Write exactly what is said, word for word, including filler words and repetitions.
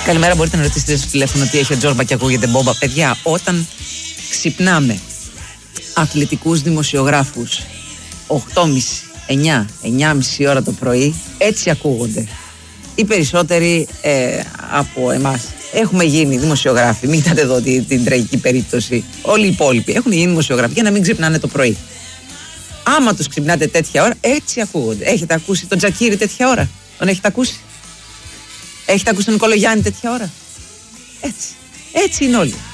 Καλημέρα, μπορείτε να ρωτήσετε στο τηλέφωνο τι έχει ο Τζόρμπα και ακούγεται μπόμπα. Παιδιά, όταν ξυπνάμε αθλητικούς δημοσιογράφους οκτώ και μισή, εννιά, εννιά και μισή ώρα το πρωί, έτσι ακούγονται. Οι περισσότεροι ε, από εμάς έχουμε γίνει δημοσιογράφοι. Μην κοιτάτε εδώ την, την τραγική περίπτωση. Όλοι οι υπόλοιποι έχουν γίνει δημοσιογράφοι για να μην ξυπνάνε το πρωί. Άμα τους ξυπνάτε τέτοια ώρα, έτσι ακούγονται. Έχετε ακούσει τον Τζακίρη τέτοια ώρα? Τον έχετε ακούσει? Έχετε ακούσει τον Νικολογιάννη τέτοια ώρα? Έτσι. Έτσι είναι όλοι.